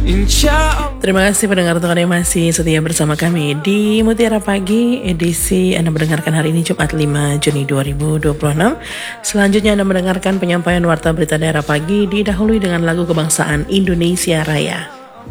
Terima kasih pendengar Tuhan yang masih setia bersama kami di Mutiara Pagi edisi Anda mendengarkan hari ini Jumat 5 Juni 2026. Selanjutnya Anda mendengarkan penyampaian Warta Berita Daerah Pagi didahului dengan lagu kebangsaan Indonesia Raya.